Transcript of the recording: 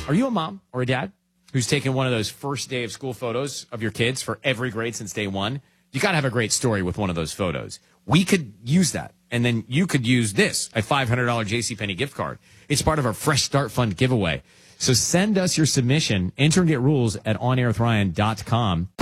Are you a mom or a dad who's taken one of those first day of school photos of your kids for every grade since day one? You got to have a great story with one of those photos. We could use that. And then you could use this, a $500 JCPenney gift card. It's part of our Fresh Start Fund giveaway. So send us your submission, enter and get rules at onairwithryan.com.